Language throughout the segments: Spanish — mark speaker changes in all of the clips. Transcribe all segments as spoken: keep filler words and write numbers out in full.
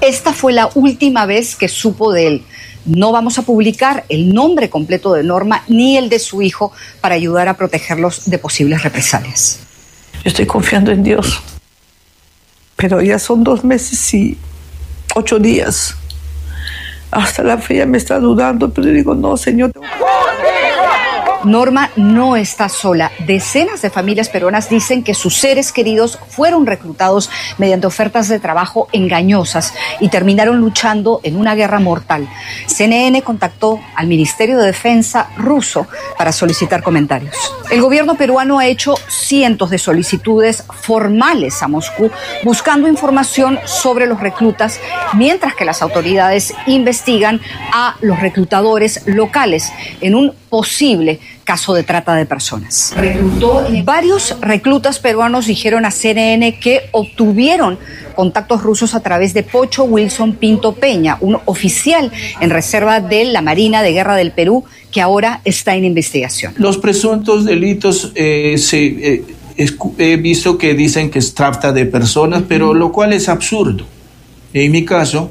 Speaker 1: esta fue la última vez que supo de él. No vamos a publicar el nombre completo de Norma ni el de su hijo para ayudar a protegerlos de posibles represalias.
Speaker 2: Yo estoy confiando en Dios, pero ya son dos meses y ocho días. Hasta la fe ya me está dudando, pero digo, no, Señor.
Speaker 1: Norma no está sola. Decenas de familias peruanas dicen que sus seres queridos fueron reclutados mediante ofertas de trabajo engañosas y terminaron luchando en una guerra mortal. C N N contactó al Ministerio de Defensa ruso para solicitar comentarios. El gobierno peruano ha hecho cientos de solicitudes formales a Moscú buscando información sobre los reclutas, mientras que las autoridades investigan a los reclutadores locales en un posible caso de trata de personas. Reclutó... Varios reclutas peruanos dijeron a C N N que obtuvieron contactos rusos a través de Pocho Wilson Pinto Peña, un oficial en reserva de la Marina de Guerra del Perú, que ahora está en investigación.
Speaker 3: Los presuntos delitos eh, se, eh, he visto que dicen que es trata de personas, pero lo cual es absurdo. En mi caso,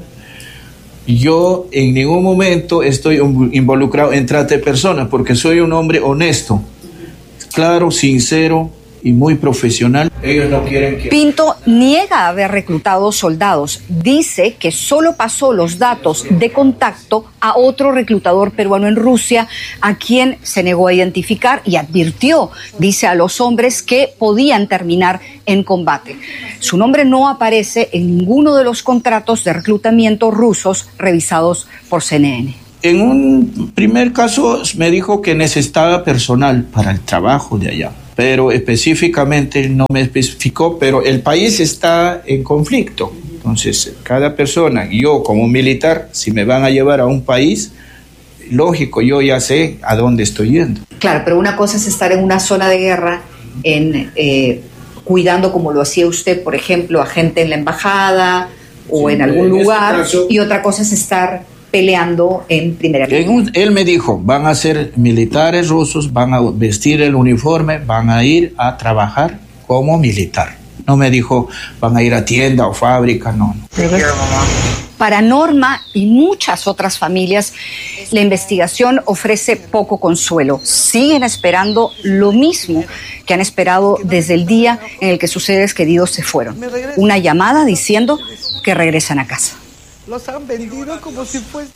Speaker 3: yo en ningún momento estoy involucrado en trata de personas porque soy un hombre honesto, claro, sincero y muy profesional. Ellos no quieren que...
Speaker 1: Pinto niega haber reclutado soldados. Dice que solo pasó los datos de contacto a otro reclutador peruano en Rusia, a quien se negó a identificar y advirtió, dice a los hombres, que podían terminar en combate. Su nombre no aparece en ninguno de los contratos de reclutamiento rusos revisados por C N N.
Speaker 3: En un primer caso me dijo que necesitaba personal para el trabajo de allá, pero específicamente no me especificó, pero el país está en conflicto. Entonces, cada persona, yo como militar, si me van a llevar a un país, lógico, yo ya sé a dónde estoy yendo.
Speaker 1: Claro, pero una cosa es estar en una zona de guerra, en eh, cuidando como lo hacía usted, por ejemplo, a gente en la embajada o sí, en algún en lugar, este caso, y otra cosa es estar peleando en primera línea.
Speaker 3: Él me dijo, van a ser militares rusos, van a vestir el uniforme, van a ir a trabajar como militar. No me dijo, van a ir a tienda o fábrica, no. no.
Speaker 1: Para Norma y muchas otras familias, la investigación ofrece poco consuelo. Siguen esperando lo mismo que han esperado desde el día en el que sus seres queridos se fueron. Una llamada diciendo que regresan a casa.
Speaker 2: Los han vendido como si fuese...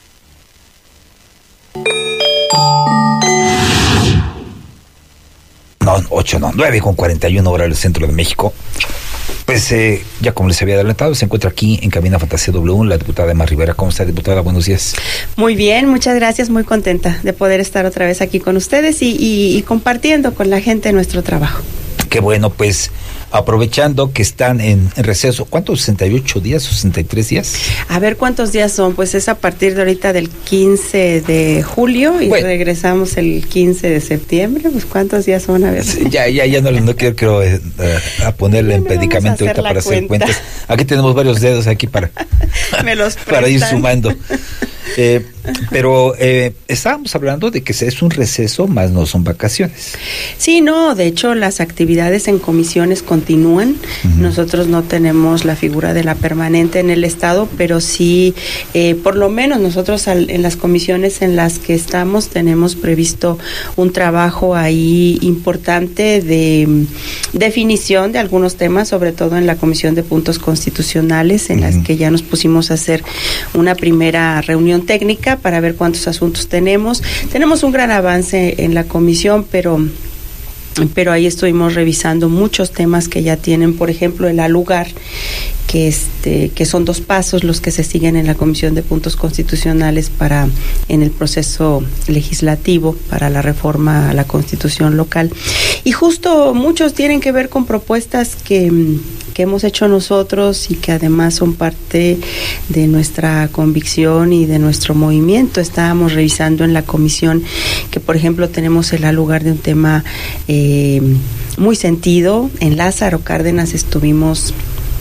Speaker 4: No, ocho, no, nueve con cuarenta y uno horas del centro de México. Pues eh, ya como les había adelantado, se encuentra aquí en Cabina Fantasía W la diputada Emma Rivera. ¿Cómo está, diputada? Buenos días.
Speaker 5: Muy bien, muchas gracias, muy contenta de poder estar otra vez aquí con ustedes y, y, y compartiendo con la gente nuestro trabajo.
Speaker 4: Qué bueno, pues aprovechando que están en, en receso, ¿cuántos? ¿sesenta y ocho días o sesenta y tres días?
Speaker 5: A ver cuántos días son, pues es a partir de ahorita del quince de julio y bueno, regresamos el quince de septiembre, pues ¿cuántos días son? A ver.
Speaker 4: Sí, ya, ya, ya no, no quiero, quiero eh, a ponerle en predicamento ahorita para hacer cuentas. Aquí tenemos varios dedos aquí para,
Speaker 5: Me los
Speaker 4: para ir sumando. Eh, pero eh, estábamos hablando de que es un receso, más no son vacaciones.
Speaker 5: Sí, no, de hecho las actividades en comisiones continúan. Uh-huh. Nosotros no tenemos la figura de la permanente en el Estado, pero sí, eh, por lo menos nosotros al, en las comisiones en las que estamos tenemos previsto un trabajo ahí importante de um, definición de algunos temas, sobre todo en la Comisión de Puntos Constitucionales, en uh-huh. las que ya nos pusimos a hacer una primera reunión técnica para ver cuántos asuntos tenemos. Tenemos un gran avance en la comisión, pero pero ahí estuvimos revisando muchos temas que ya tienen, por ejemplo, el alugar, que este que son dos pasos los que se siguen en la Comisión de Puntos Constitucionales para en el proceso legislativo para la reforma a la Constitución local. Y justo muchos tienen que ver con propuestas que que hemos hecho nosotros y que además son parte de nuestra convicción y de nuestro movimiento. Estábamos revisando en la comisión que, por ejemplo, tenemos el lugar de un tema eh, muy sentido. En Lázaro Cárdenas estuvimos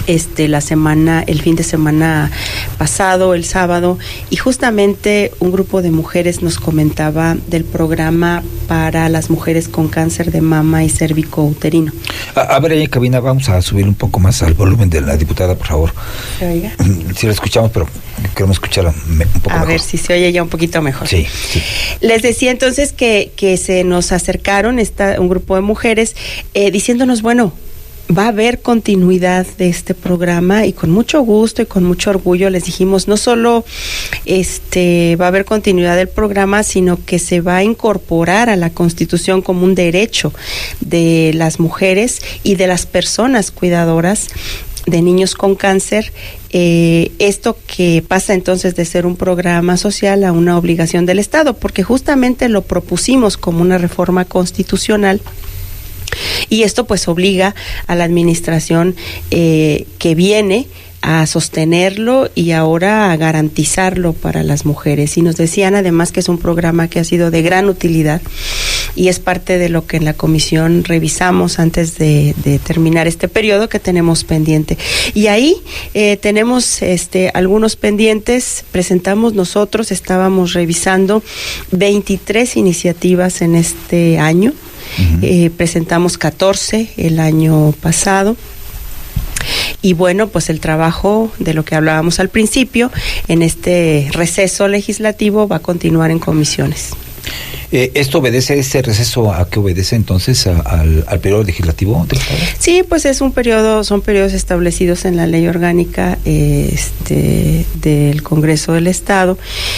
Speaker 5: este la semana, el fin de semana pasado, el sábado, y justamente un grupo de mujeres nos comentaba del programa para las mujeres con cáncer de mama y cervicouterino.
Speaker 4: A, a ver, ahí en cabina vamos a subir un poco más al volumen de la diputada, por favor.
Speaker 5: ¿Se oiga?
Speaker 4: Sí, la escuchamos, pero queremos escucharla un poco
Speaker 5: a
Speaker 4: mejor.
Speaker 5: A ver si se oye ya un poquito mejor.
Speaker 4: Sí, sí.
Speaker 5: Les decía entonces que, que se nos acercaron esta, un grupo de mujeres eh, diciéndonos, bueno, va a haber continuidad de este programa, y con mucho gusto y con mucho orgullo les dijimos, no solo este va a haber continuidad del programa, sino que se va a incorporar a la Constitución como un derecho de las mujeres y de las personas cuidadoras de niños con cáncer, eh, esto que pasa entonces de ser un programa social a una obligación del Estado, porque justamente lo propusimos como una reforma constitucional. Y esto pues obliga a la administración eh, que viene a sostenerlo y ahora a garantizarlo para las mujeres. Y nos decían además que es un programa que ha sido de gran utilidad y es parte de lo que en la comisión revisamos antes de, de terminar este periodo que tenemos pendiente. Y ahí eh, tenemos este, algunos pendientes, presentamos nosotros, estábamos revisando veintitrés iniciativas en este año. Uh-huh. Eh, presentamos catorce el año pasado. Y bueno, pues el trabajo de lo que hablábamos al principio, en este receso legislativo, va a continuar en comisiones.
Speaker 4: Eh, ¿Esto obedece, este receso, a qué obedece entonces? A, al, ¿Al periodo legislativo del Estado?
Speaker 5: Sí, pues es un periodo, son periodos establecidos en la ley orgánica eh, este, del Congreso del Estado,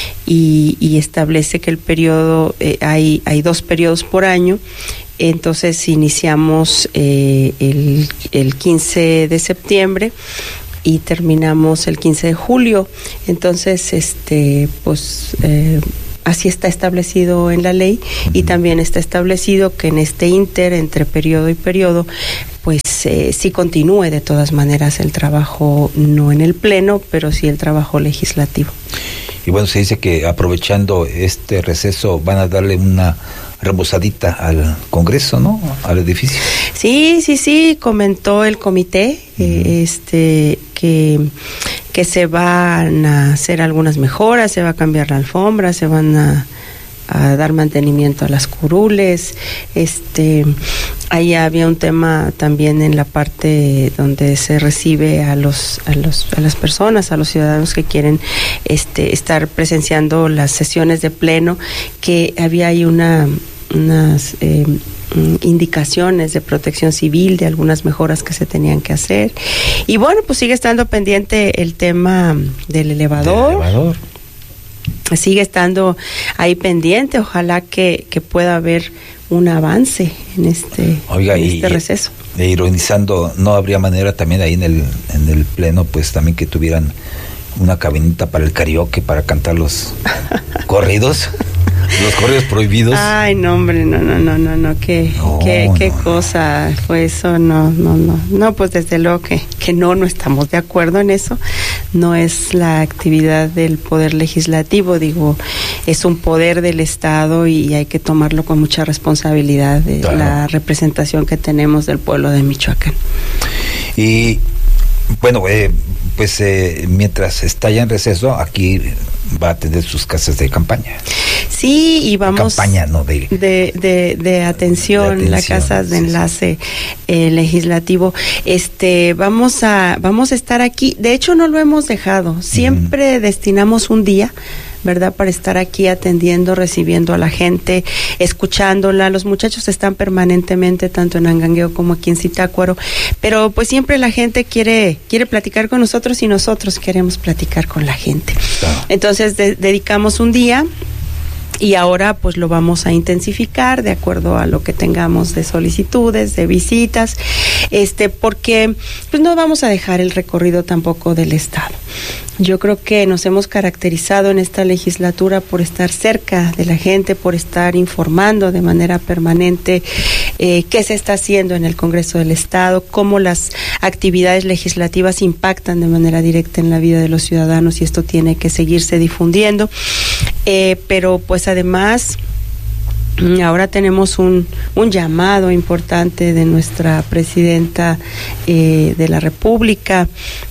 Speaker 5: y, y establece que el periodo, eh, hay, hay dos periodos por año. Entonces iniciamos eh, el, el quince de septiembre y terminamos el quince de julio. Entonces, este, pues eh, así está establecido en la ley, y también está establecido que en este inter, entre periodo y periodo, pues eh, sí continúe de todas maneras el trabajo, no en el pleno, pero sí el trabajo legislativo.
Speaker 4: Y bueno, se dice que aprovechando este receso van a darle una rebozadita al Congreso, ¿no? Al edificio.
Speaker 5: Sí, sí, sí, comentó el comité uh-huh. eh, este que, que se van a hacer algunas mejoras, se va a cambiar la alfombra, se van a, a dar mantenimiento a las curules. Este, ahí había un tema también en la parte donde se recibe a los a los a las personas, a los ciudadanos que quieren este estar presenciando las sesiones de pleno, que había ahí una unas eh, indicaciones de protección civil de algunas mejoras que se tenían que hacer. Y bueno, pues sigue estando pendiente el tema del elevador.
Speaker 4: Del elevador.
Speaker 5: Sigue estando ahí pendiente. Ojalá que, que pueda haber un avance en este,
Speaker 4: Oiga,
Speaker 5: en
Speaker 4: y,
Speaker 5: este receso.
Speaker 4: Y, ironizando, ¿no habría manera también ahí en el, en el pleno, pues también que tuvieran una cabinita para el karaoke, para cantar los corridos? Los correos prohibidos.
Speaker 5: Ay, no, hombre, no, no, no, no, no, qué,
Speaker 4: no,
Speaker 5: qué, qué
Speaker 4: no,
Speaker 5: cosa no. fue eso, no, no, no, no, pues desde luego que, que no, no estamos de acuerdo en eso, no es la actividad del Poder Legislativo, digo, es un poder del Estado y hay que tomarlo con mucha responsabilidad de claro. la representación que tenemos del pueblo de Michoacán.
Speaker 4: Y bueno, eh, pues eh, mientras está ya en receso, aquí va a tener sus casas de campaña.
Speaker 5: Sí, y vamos...
Speaker 4: De campaña, no de...
Speaker 5: De, de, de atención, de las casas de enlace sí, sí. Eh, legislativo. Este, vamos a, vamos a estar aquí. De hecho, no lo hemos dejado. Siempre mm. destinamos un día, ¿verdad?, para estar aquí atendiendo, recibiendo a la gente, escuchándola. Los muchachos están permanentemente tanto en Angangueo como aquí en Zitácuaro, pero pues siempre la gente quiere quiere platicar con nosotros y nosotros queremos platicar con la gente. Claro. Entonces de, dedicamos un día. Y ahora pues lo vamos a intensificar de acuerdo a lo que tengamos de solicitudes, de visitas, este, porque pues no vamos a dejar el recorrido tampoco del Estado. Yo creo que nos hemos caracterizado en esta legislatura por estar cerca de la gente, por estar informando de manera permanente eh, qué se está haciendo en el Congreso del Estado, cómo las actividades legislativas impactan de manera directa en la vida de los ciudadanos, y esto tiene que seguirse difundiendo. Eh, pero pues además Ahora tenemos un, un llamado importante de nuestra presidenta eh, de la República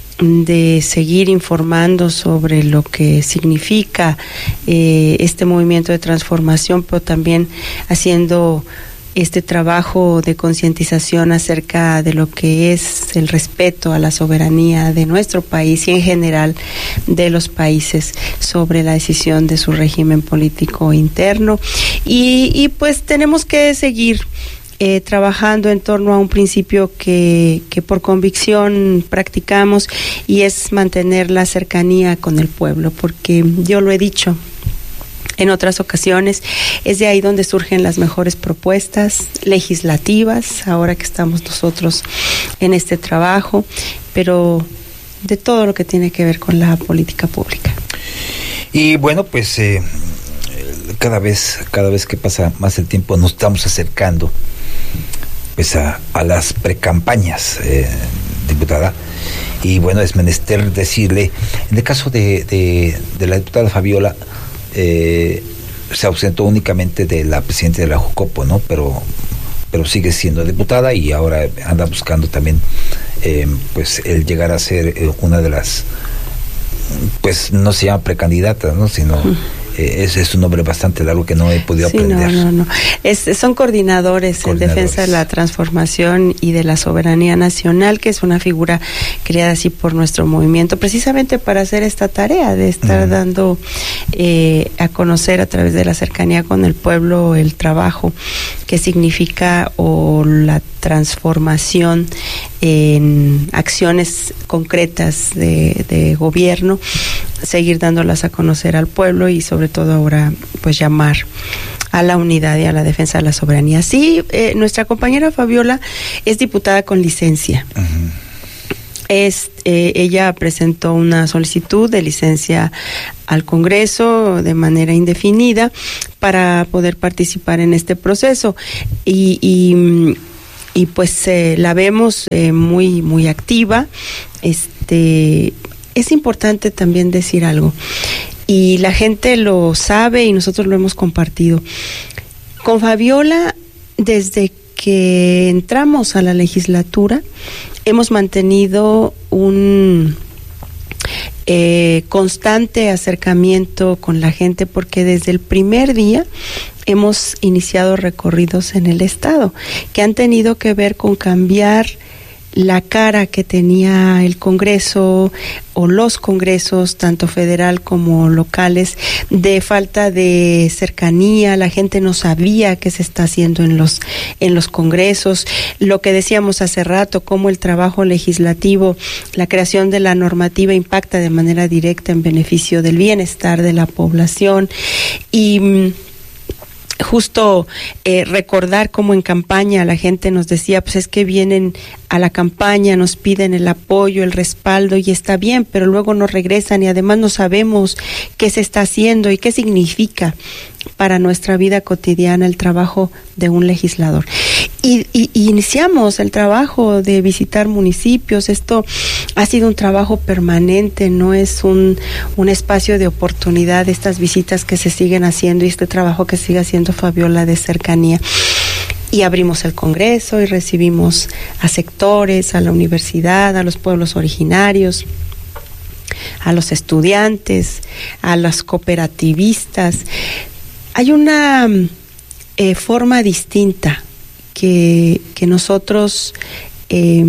Speaker 5: de seguir informando sobre lo que significa eh, este movimiento de transformación, pero también haciendo este trabajo de concientización acerca de lo que es el respeto a la soberanía de nuestro país y en general de los países sobre la decisión de su régimen político interno. Y, y pues tenemos que seguir eh, trabajando en torno a un principio que, que por convicción practicamos, y es mantener la cercanía con el pueblo, porque yo lo he dicho en otras ocasiones, es de ahí donde surgen las mejores propuestas legislativas, ahora que estamos nosotros en este trabajo, pero de todo lo que tiene que ver con la política pública.
Speaker 4: Y bueno, pues eh, cada vez, cada vez que pasa más el tiempo nos estamos acercando pues a, a las precampañas, eh, diputada. Y bueno, es menester decirle, en el caso de, de, de la diputada Fabiola, Eh, se ausentó únicamente de la presidenta de la Jucopo, ¿no? Pero, pero sigue siendo diputada y ahora anda buscando también, eh, pues, el llegar a ser eh, una de las, pues, no se llama precandidata, ¿no? Sino uh-huh. eh, es, es un nombre bastante largo que no he podido
Speaker 5: sí,
Speaker 4: aprender.
Speaker 5: No, no, no. Es, son coordinadores, coordinadores en defensa de la transformación y de la soberanía nacional, que es una figura creada así por nuestro movimiento, precisamente para hacer esta tarea de estar uh-huh. dando eh, a conocer a través de la cercanía con el pueblo el trabajo que significa o la transformación en acciones concretas de, de gobierno, seguir dándolas a conocer al pueblo y sobre todo ahora pues llamar a la unidad y a la defensa de la soberanía. Sí, eh, nuestra compañera Fabiola es diputada con licencia. Uh-huh. Es, eh, ella presentó una solicitud de licencia al Congreso de manera indefinida para poder participar en este proceso y, y, y pues eh, la vemos eh, muy muy activa. Este es importante también decir algo y la gente lo sabe y nosotros lo hemos compartido. Con Fabiola, desde que entramos a la legislatura, hemos mantenido un eh, constante acercamiento con la gente, porque desde el primer día hemos iniciado recorridos en el estado que han tenido que ver con cambiar la cara que tenía el Congreso o los congresos, tanto federal como locales, de falta de cercanía. La gente no sabía qué se está haciendo en los en los congresos. Lo que decíamos hace rato, cómo el trabajo legislativo, la creación de la normativa impacta de manera directa en beneficio del bienestar de la población. Y justo eh, recordar cómo en campaña la gente nos decía, pues es que vienen a la campaña, nos piden el apoyo, el respaldo, y está bien, pero luego nos regresan y además no sabemos qué se está haciendo y qué significa para nuestra vida cotidiana el trabajo de un legislador. Y, y, y iniciamos el trabajo de visitar municipios. Esto ha sido un trabajo permanente, no es un, un espacio de oportunidad, estas visitas que se siguen haciendo y este trabajo que sigue haciendo Fabiola de cercanía. Y abrimos el Congreso y recibimos a sectores, a la universidad, a los pueblos originarios, a los estudiantes, a los cooperativistas. Hay una eh, forma distinta que, que nosotros eh,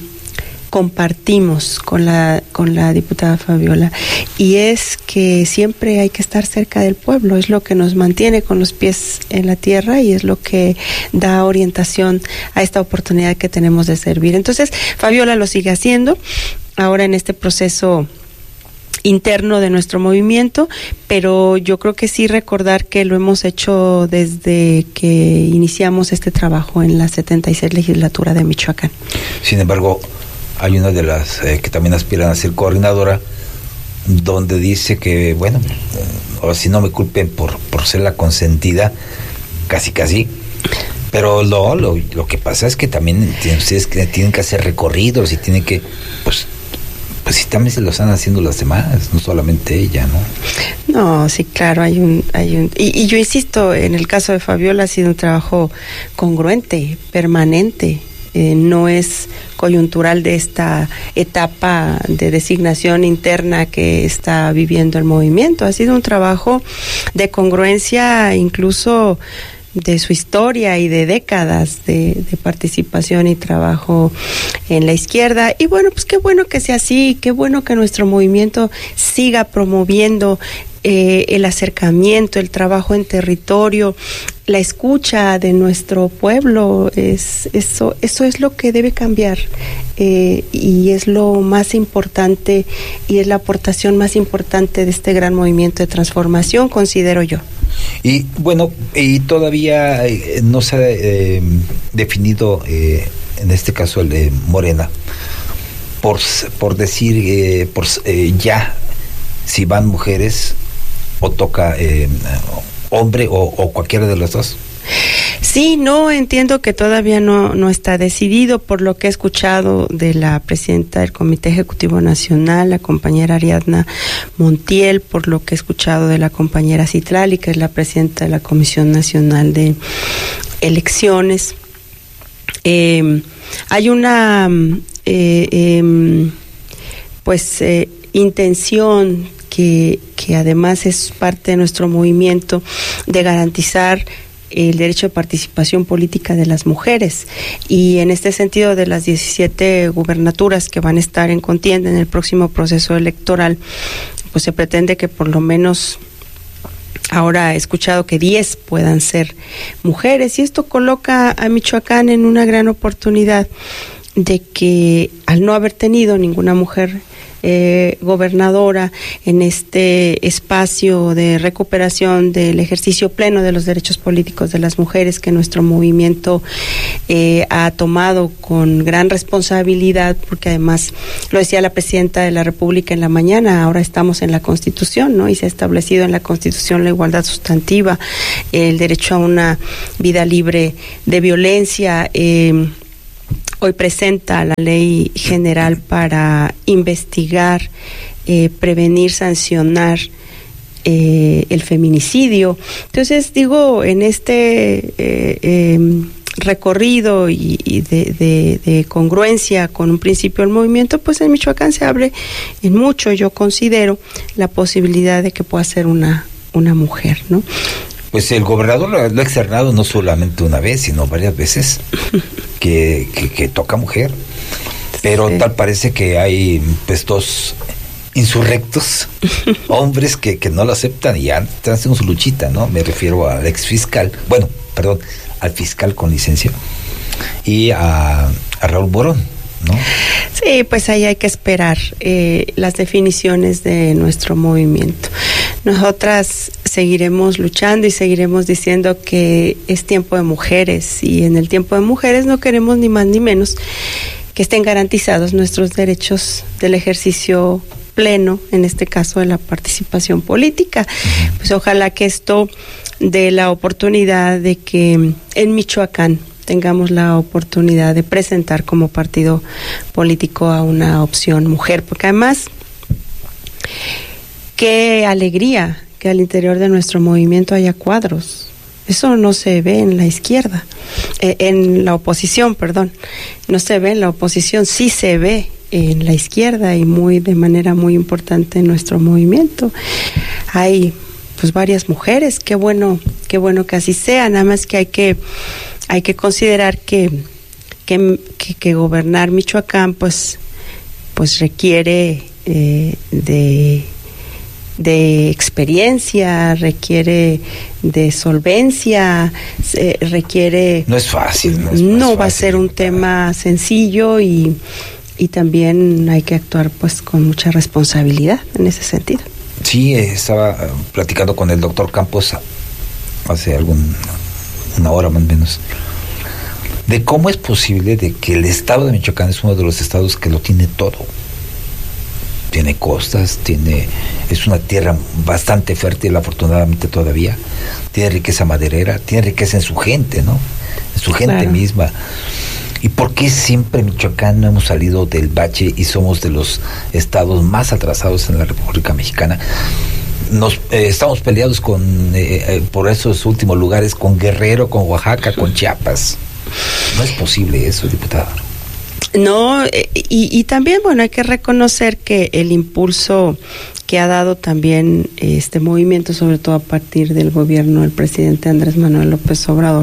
Speaker 5: compartimos con la, con la diputada Fabiola, y es que siempre hay que estar cerca del pueblo. Es lo que nos mantiene con los pies en la tierra y es lo que da orientación a esta oportunidad que tenemos de servir. Entonces, Fabiola lo sigue haciendo ahora en este proceso interno de nuestro movimiento, pero yo creo que sí recordar que lo hemos hecho desde que iniciamos este trabajo en la setenta y seis legislatura de Michoacán.
Speaker 4: Sin embargo, hay una de las eh, que también aspiran a ser coordinadora, donde dice que, bueno, eh, o si no me culpen por, por ser la consentida, casi casi, pero lo, lo, lo que pasa es que también ustedes tienen que hacer recorridos y tienen que, pues, pues sí, también se lo están haciendo las demás, no solamente ella, ¿no?
Speaker 5: No, sí, claro, hay un, hay un, y, y yo insisto, en el caso de Fabiola ha sido un trabajo congruente, permanente, eh, no es coyuntural de esta etapa de designación interna que está viviendo el movimiento, ha sido un trabajo de congruencia incluso de su historia y de décadas de, de participación y trabajo en la izquierda. Y bueno, pues qué bueno que sea así, qué bueno que nuestro movimiento siga promoviendo eh, el acercamiento, el trabajo en territorio, la escucha de nuestro pueblo. Es, eso, eso es lo que debe cambiar eh, y es lo más importante y es la aportación más importante de este gran movimiento de transformación, considero yo.
Speaker 4: Y bueno, y todavía eh, no se ha eh, definido, eh, en este caso el de Morena, por, por decir eh, por, eh, ya si van mujeres o toca eh, hombre o, o cualquiera de los dos.
Speaker 5: Sí, no, entiendo que todavía no, no está decidido, por lo que he escuchado de la presidenta del Comité Ejecutivo Nacional, la compañera Ariadna Montiel, por lo que he escuchado de la compañera Citlali, que es la presidenta de la Comisión Nacional de Elecciones. Eh, hay una eh, eh, pues eh, intención que, que además es parte de nuestro movimiento de garantizar el derecho de participación política de las mujeres, y en este sentido, de las diecisiete gubernaturas que van a estar en contienda en el próximo proceso electoral, pues se pretende que por lo menos, ahora he escuchado que diez puedan ser mujeres, y esto coloca a Michoacán en una gran oportunidad de que, al no haber tenido ninguna mujer Eh, gobernadora en este espacio de recuperación del ejercicio pleno de los derechos políticos de las mujeres que nuestro movimiento eh, ha tomado con gran responsabilidad, porque además, lo decía la presidenta de la República en la mañana, ahora estamos en la Constitución, ¿no? Y se ha establecido en la Constitución la igualdad sustantiva, el derecho a una vida libre de violencia. eh, Hoy presenta la ley general para investigar, eh, prevenir, sancionar eh, el feminicidio. Entonces, digo, en este eh, eh, recorrido y, y de, de, de congruencia con un principio del movimiento, pues en Michoacán se abre en mucho, yo considero, la posibilidad de que pueda ser una, una mujer, ¿no?
Speaker 4: Pues el gobernador lo ha externado no solamente una vez, sino varias veces, que, que, que toca mujer, pero sí. Tal parece que hay pues dos insurrectos, hombres que, que no lo aceptan y ya están haciendo su luchita, ¿no? Me refiero al ex fiscal, bueno, perdón, al fiscal con licencia, y a, a Raúl Morón, ¿no?
Speaker 5: Sí, pues ahí hay que esperar eh, las definiciones de nuestro movimiento. Nosotras seguiremos luchando y seguiremos diciendo que es tiempo de mujeres, y en el tiempo de mujeres no queremos ni más ni menos que estén garantizados nuestros derechos del ejercicio pleno, en este caso de la participación política. Pues ojalá que esto dé la oportunidad de que en Michoacán tengamos la oportunidad de presentar como partido político a una opción mujer, porque además, qué alegría que al interior de nuestro movimiento haya cuadros. Eso no se ve en la izquierda, eh, en la oposición, perdón. No se ve en la oposición, sí se ve en la izquierda, y muy de manera muy importante en nuestro movimiento. Hay pues varias mujeres, qué bueno, qué bueno que así sea, nada más que hay que hay que considerar que que, que, que gobernar Michoacán pues pues requiere eh, de de experiencia, requiere de solvencia, eh, requiere...
Speaker 4: No es fácil. No, es,
Speaker 5: no,
Speaker 4: no es
Speaker 5: va
Speaker 4: fácil,
Speaker 5: a ser un para... tema sencillo, y, y también hay que actuar pues con mucha responsabilidad en ese sentido.
Speaker 4: Sí, eh, estaba platicando con el doctor Campos hace algún una hora más o menos, de cómo es posible de que el estado de Michoacán es uno de los estados que lo tiene todo. Tiene costas, tiene es una tierra bastante fértil, afortunadamente todavía, tiene riqueza maderera, tiene riqueza en su gente, ¿no? En su gente claro. misma. ¿Y por qué siempre Michoacán no hemos salido del bache y somos de los estados más atrasados en la República Mexicana? Nos eh, estamos peleados con eh, eh, por esos últimos lugares, con Guerrero, con Oaxaca, con Chiapas. No es posible eso, diputada.
Speaker 5: No, eh, y, y también, bueno, hay que reconocer que el impulso que ha dado también este movimiento, sobre todo a partir del gobierno del presidente Andrés Manuel López Obrador,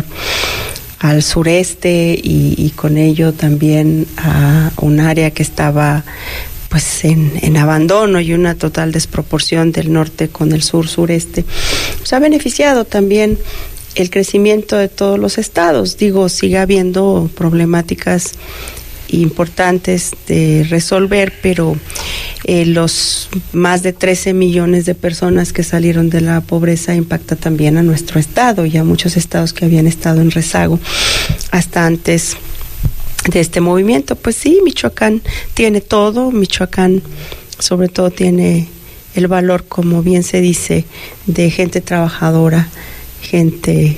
Speaker 5: al sureste y, y con ello también a un área que estaba pues en, en abandono y una total desproporción del norte con el sur-sureste, pues ha beneficiado también el crecimiento de todos los estados. Digo, sigue habiendo problemáticas importantes de resolver, pero eh, los más de trece millones de personas que salieron de la pobreza impacta también a nuestro estado y a muchos estados que habían estado en rezago hasta antes de este movimiento. Pues sí, Michoacán tiene todo, Michoacán sobre todo tiene el valor, como bien se dice, de gente trabajadora, gente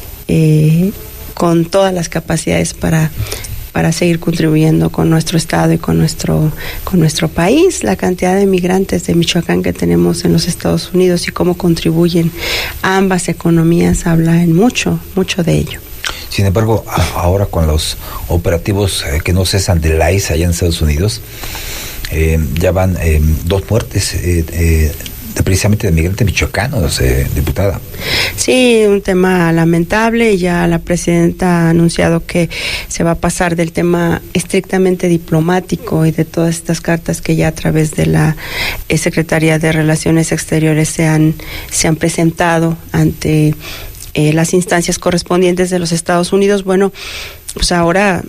Speaker 5: eh, con todas las capacidades para para seguir contribuyendo con nuestro estado y con nuestro con nuestro país. La cantidad de migrantes de Michoacán que tenemos en los Estados Unidos y cómo contribuyen a ambas economías habla en mucho, mucho de ello.
Speaker 4: Sin embargo, a, ahora con los operativos eh, que no cesan de la I C E allá en Estados Unidos, eh, ya van eh, dos muertes eh, eh, de, precisamente de migrantes michoacanos, eh, diputada.
Speaker 5: Sí, un tema lamentable. Ya la presidenta ha anunciado que se va a pasar del tema estrictamente diplomático y de todas estas cartas que ya a través de la eh, Secretaría de Relaciones Exteriores se han, se han presentado ante eh, las instancias correspondientes de los Estados Unidos. Bueno, pues ahora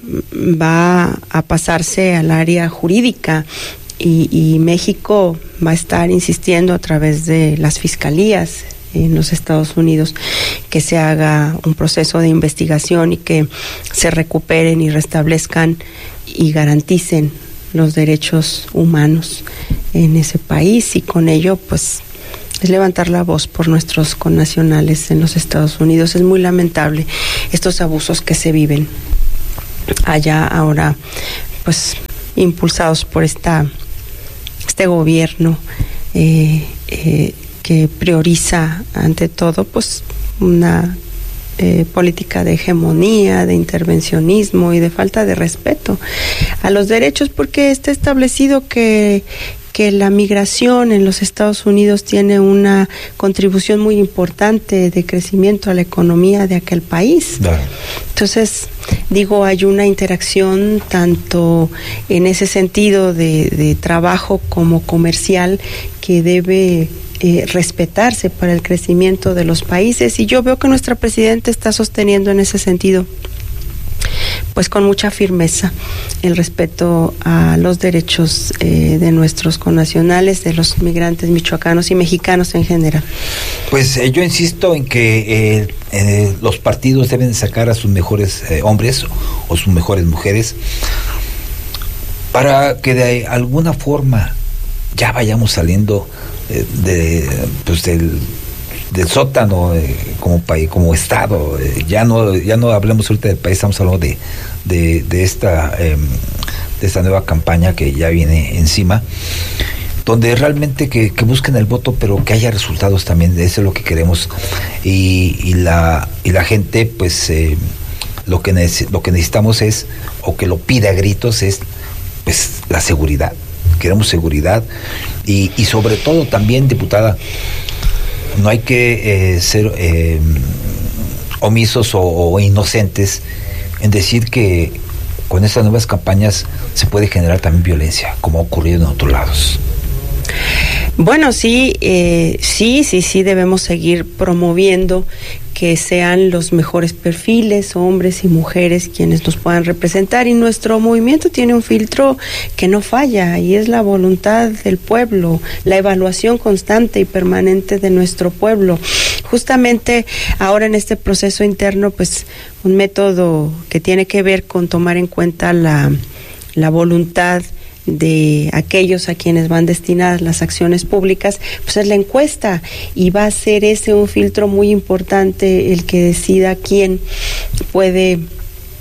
Speaker 5: va a pasarse al área jurídica. Y, y México va a estar insistiendo a través de las fiscalías en los Estados Unidos que se haga un proceso de investigación y que se recuperen y restablezcan y garanticen los derechos humanos en ese país, y con ello pues es levantar la voz por nuestros connacionales en los Estados Unidos. Es muy lamentable estos abusos que se viven allá ahora, pues impulsados por esta este gobierno eh, eh, que prioriza ante todo pues una eh, política de hegemonía, de intervencionismo y de falta de respeto a los derechos, porque está establecido que que la migración en los Estados Unidos tiene una contribución muy importante de crecimiento a la economía de aquel país. Claro. Entonces, digo, hay una interacción tanto en ese sentido de, de trabajo como comercial que debe eh, respetarse para el crecimiento de los países, y yo veo que nuestra presidenta está sosteniendo en ese sentido pues con mucha firmeza el respeto a los derechos eh, de nuestros connacionales, de los migrantes michoacanos y mexicanos en general.
Speaker 4: Pues eh, yo insisto en que eh, eh, los partidos deben sacar a sus mejores eh, hombres o sus mejores mujeres para que de alguna forma ya vayamos saliendo eh, de pues del del sótano eh, como país, como estado. Eh, ya no ya no hablemos ahorita del país, estamos hablando de de, de esta eh, de esta nueva campaña que ya viene encima, donde realmente que, que busquen el voto, pero que haya resultados también. Eso es lo que queremos, y, y la y la gente pues eh, lo que neces- lo que necesitamos es, o que lo pide a gritos, es pues la seguridad. Queremos seguridad, y, y sobre todo también, diputada, no hay que eh, ser eh, omisos o, o inocentes en decir que con estas nuevas campañas se puede generar también violencia, como ha ocurrido en otros lados.
Speaker 5: Bueno, sí, eh, sí, sí, sí, debemos seguir promoviendo que sean los mejores perfiles, hombres y mujeres, quienes nos puedan representar, y nuestro movimiento tiene un filtro que no falla, y es la voluntad del pueblo, la evaluación constante y permanente de nuestro pueblo. Justamente ahora en este proceso interno, pues un método que tiene que ver con tomar en cuenta la, la voluntad de aquellos a quienes van destinadas las acciones públicas, pues es la encuesta, y va a ser ese un filtro muy importante el que decida quién puede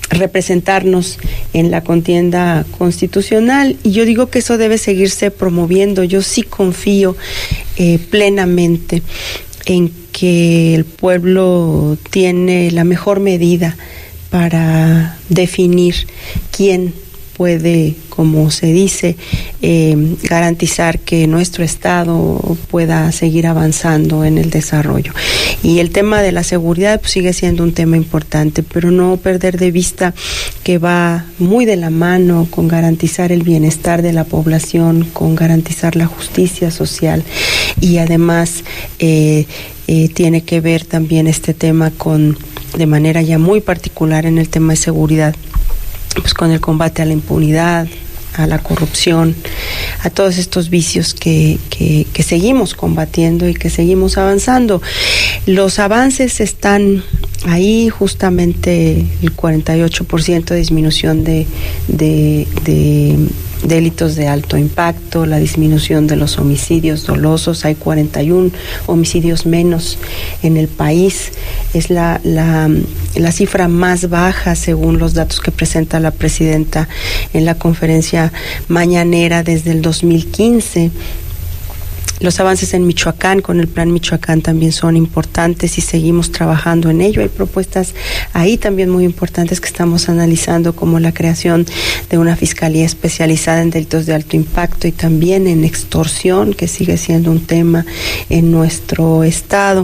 Speaker 5: representarnos en la contienda constitucional, y yo digo que eso debe seguirse promoviendo. Yo sí confío eh, plenamente en que el pueblo tiene la mejor medida para definir quién puede, como se dice, eh, garantizar que nuestro Estado pueda seguir avanzando en el desarrollo. Y el tema de la seguridad pues, sigue siendo un tema importante, pero no perder de vista que va muy de la mano con garantizar el bienestar de la población, con garantizar la justicia social, y además eh, eh, tiene que ver también este tema con, de manera ya muy particular en el tema de seguridad, pues con el combate a la impunidad, a la corrupción, a todos estos vicios que, que, que seguimos combatiendo y que seguimos avanzando. Los avances están ahí, justamente el cuarenta y ocho por ciento de disminución de, de, de delitos de alto impacto, la disminución de los homicidios dolosos, hay cuarenta y uno homicidios menos en el país, es la, la, la cifra más baja según los datos que presenta la presidenta en la conferencia mañanera desde el dos mil quince. Los avances en Michoacán, con el Plan Michoacán, también son importantes y seguimos trabajando en ello. Hay propuestas ahí también muy importantes que estamos analizando, como la creación de una fiscalía especializada en delitos de alto impacto y también en extorsión, que sigue siendo un tema en nuestro estado.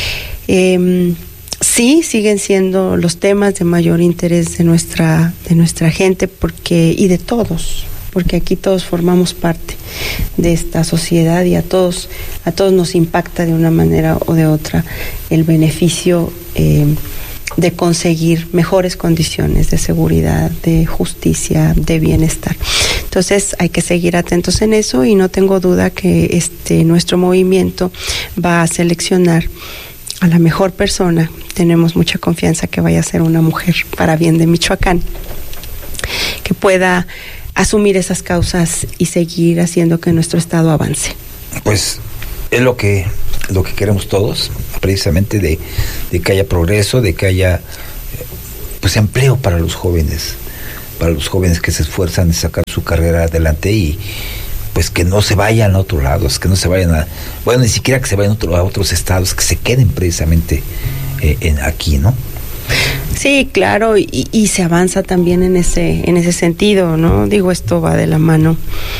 Speaker 5: Eh, Sí, siguen siendo los temas de mayor interés de nuestra, de nuestra gente, porque, y de todos, porque aquí todos formamos parte de esta sociedad y a todos, a todos nos impacta de una manera o de otra el beneficio eh, de conseguir mejores condiciones de seguridad, de justicia, de bienestar. Entonces hay que seguir atentos en eso, y no tengo duda que este nuestro movimiento va a seleccionar a la mejor persona. Tenemos mucha confianza que vaya a ser una mujer para bien de Michoacán, que pueda asumir esas causas y seguir haciendo que nuestro estado avance.
Speaker 4: Pues es lo que lo que queremos todos, precisamente de, de que haya progreso, de que haya pues empleo para los jóvenes, para los jóvenes que se esfuerzan en sacar su carrera adelante, y pues que no se vayan a otros lados, que no se vayan a, bueno, ni siquiera que se vayan a, otro, a otros estados, que se queden precisamente eh, en, aquí, ¿no?
Speaker 5: Sí, claro, y, y se avanza también en ese en ese sentido, ¿no? Digo, esto va de la mano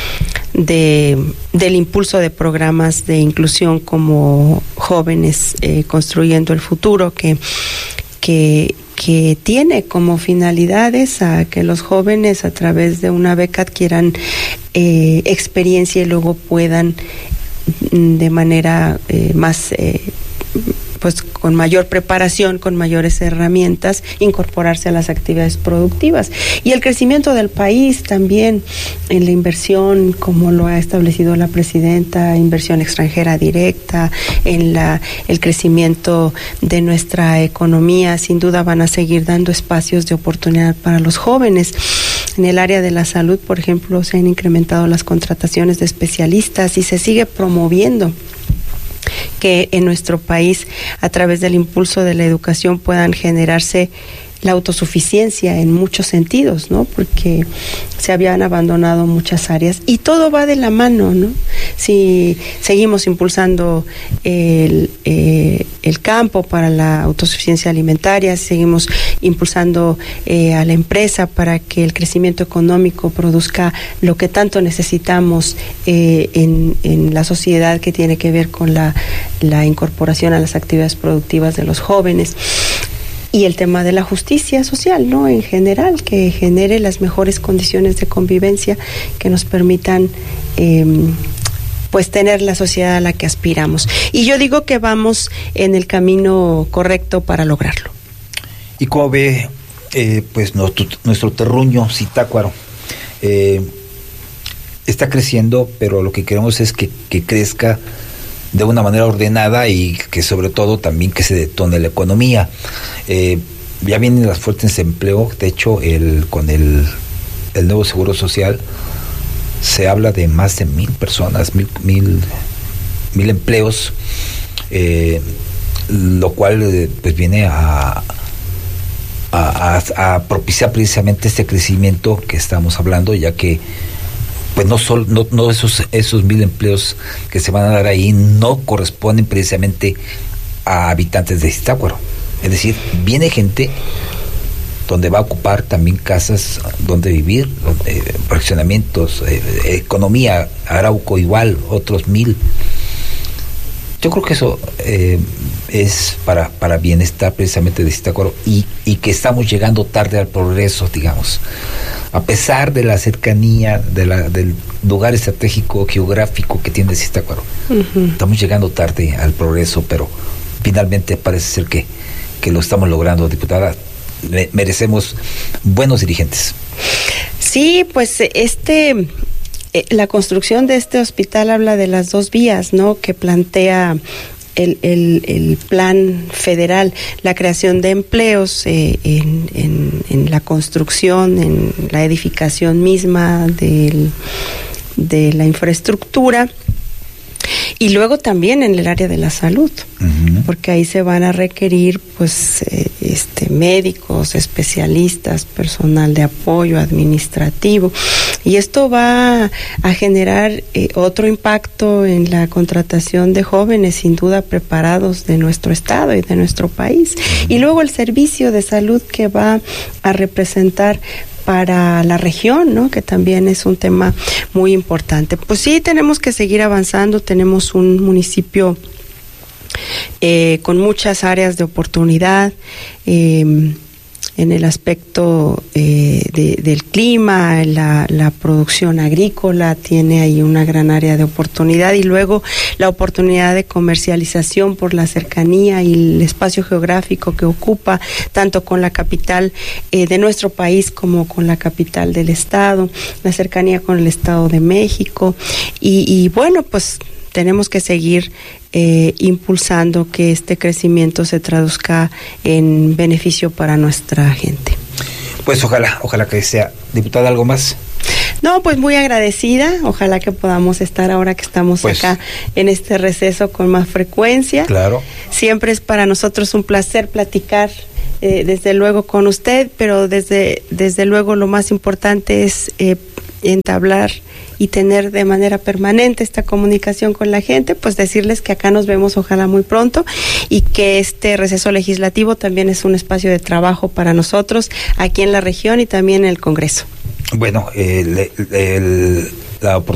Speaker 5: de del impulso de programas de inclusión como Jóvenes eh, Construyendo el Futuro, que que que tiene como finalidades a que los jóvenes a través de una beca adquieran eh, experiencia y luego puedan de manera eh, más eh, pues con mayor preparación, con mayores herramientas, incorporarse a las actividades productivas. Y el crecimiento del país también en la inversión, como lo ha establecido la presidenta, inversión extranjera directa, en la el crecimiento de nuestra economía, sin duda van a seguir dando espacios de oportunidad para los jóvenes. En el área de la salud, por ejemplo, se han incrementado las contrataciones de especialistas y se sigue promoviendo que en nuestro país, a través del impulso de la educación, puedan generarse la autosuficiencia en muchos sentidos, ¿no? Porque se habían abandonado muchas áreas y todo va de la mano, ¿no? Si seguimos impulsando el, eh, el campo para la autosuficiencia alimentaria, seguimos impulsando eh, a la empresa para que el crecimiento económico produzca lo que tanto necesitamos eh, en, en la sociedad, que tiene que ver con la, la incorporación a las actividades productivas de los jóvenes. Y el tema de la justicia social, ¿no? En general, que genere las mejores condiciones de convivencia que nos permitan eh, pues tener la sociedad a la que aspiramos. Y yo digo que vamos en el camino correcto para lograrlo.
Speaker 4: ¿Y cómo ve eh, pues nuestro, nuestro terruño Zitácuaro? Eh, está creciendo, pero lo que queremos es que, que crezca de una manera ordenada y que sobre todo también que se detone la economía. Eh, ya vienen las fuentes de empleo. De hecho, el con el, el nuevo Seguro Social se habla de más de mil personas, mil, mil, mil empleos, eh, lo cual eh, pues viene a, a, a, a propiciar precisamente este crecimiento que estamos hablando, ya que pues no solo no, no esos esos mil empleos que se van a dar ahí no corresponden precisamente a habitantes de Zitácuaro. Es decir, viene gente donde va a ocupar también casas donde vivir, donde, fraccionamientos, eh, economía, Arauco igual, otros mil. Yo creo que eso eh, es para, para bienestar precisamente de Zitácuaro y, y que estamos llegando tarde al progreso, digamos. A pesar de la cercanía de la, del lugar estratégico geográfico que tiene Zitácuaro, uh-huh. estamos llegando tarde al progreso, pero finalmente parece ser que, que lo estamos logrando, diputada. Me, merecemos buenos dirigentes.
Speaker 5: Sí, pues este... la construcción de este hospital habla de las dos vías, ¿no?, que plantea el, el, el plan federal, la creación de empleos eh, en, en, en la construcción, en la edificación misma del, de la infraestructura, y luego también en el área de la salud, uh-huh. porque ahí se van a requerir pues eh, este médicos, especialistas, personal de apoyo administrativo, y esto va a generar eh, otro impacto en la contratación de jóvenes sin duda preparados de nuestro estado y de nuestro país, uh-huh. y luego el servicio de salud que va a representar para la región, ¿no?, que también es un tema muy importante. Pues sí, tenemos que seguir avanzando, tenemos un municipio eh, con muchas áreas de oportunidad, eh, en el aspecto eh, de, del clima, la, la producción agrícola tiene ahí una gran área de oportunidad, y luego la oportunidad de comercialización por la cercanía y el espacio geográfico que ocupa, tanto con la capital eh, de nuestro país como con la capital del estado, la cercanía con el Estado de México, y, y bueno, pues tenemos que seguir eh, impulsando que este crecimiento se traduzca en beneficio para nuestra gente.
Speaker 4: Pues ojalá, ojalá que sea. Diputada, ¿algo más?
Speaker 5: No, pues muy agradecida. Ojalá que podamos estar ahora que estamos pues, acá en este receso con más frecuencia.
Speaker 4: Claro.
Speaker 5: Siempre es para nosotros un placer platicar, eh, desde luego con usted, pero desde, desde luego lo más importante es eh, entablar y tener de manera permanente esta comunicación con la gente, pues decirles que acá nos vemos ojalá muy pronto, y que este receso legislativo también es un espacio de trabajo para nosotros aquí en la región y también en el Congreso.
Speaker 4: Bueno, el, el, la oportunidad